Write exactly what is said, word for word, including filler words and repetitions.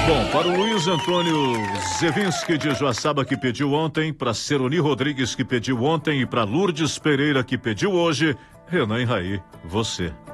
Bom, para o Luiz Antônio Zevinski de Joaçaba, que pediu ontem, para Seroni Rodrigues, que pediu ontem, e para Lourdes Pereira, que pediu hoje, Renan e Raí, você.